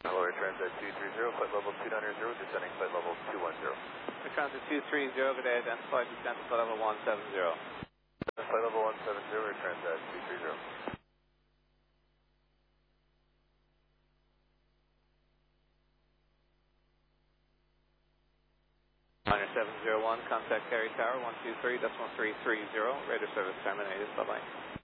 Lower Transit 230, flight level 290, descending flight level 210. Transit 230, good day, identified descent to flight level 170. Flight level 170, Transit 230. Liner 701, contact Cary Tower 123.330, radio service terminated, bye-bye.